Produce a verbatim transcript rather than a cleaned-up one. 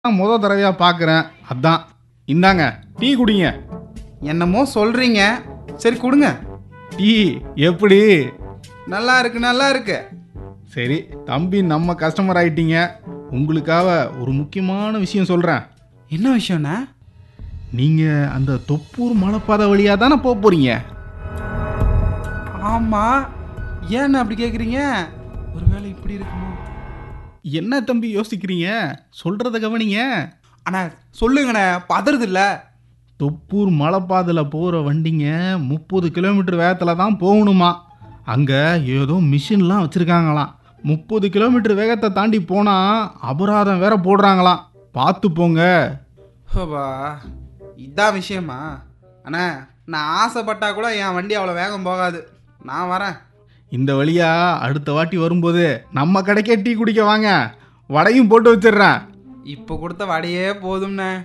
நான் முத தடவையா பார்க்குறேன். அதான் இந்தாங்க டீ குடிங்க. என்னமோ சொல்றீங்க, சரி கொடுங்க. டீ எப்படி? நல்லா இருக்கு நல்லா இருக்கு. சரி தம்பி, நம்ம கஸ்டமர் ஆயிட்டீங்க. உங்களுக்காக ஒரு முக்கியமான விஷயம் சொல்கிறேன். என்ன விஷயம்ண்ணா? நீங்கள் அந்த தொப்பூர் மலைப்பாதை வழியாக தானே போக போகிறீங்க? ஆமா, ஏன்னு அப்படி கேட்குறீங்க? ஒருவேளை இப்படி இருக்குமோ? என்ன தம்பி யோசிக்கிறீங்க? சொல்கிறத கவனிங்க. அண்ணா சொல்லுங்கண்ணே, பதறது இல்லை. தொப்பூர் மலைப்பாதையில் போகிற வண்டிங்க முப்பது கிலோமீட்டர் வேகத்தில் தான் போகணுமா. அங்கே ஏதோ மிஷின்லாம் வச்சுருக்காங்களாம். முப்பது கிலோமீட்டர் வேகத்தை தாண்டி போனால் அபராதம் வேற போடுறாங்களாம். பார்த்து போங்க. ஹோபா, இதான் விஷயமா? அண்ணா நான் ஆசைப்பட்டா கூட என் வண்டி அவ்வளோ வேகம் போகாது. நான் வரேன். இந்த வழியா அடுத்த வாட்டி வரும்போது நம்ம கடைக்கே டீ குடிக்க வாங்க. வடையும் போட்டு வச்சிடுறேன். இப்போ கொடுத்த வடையே போதும்ண்ணே.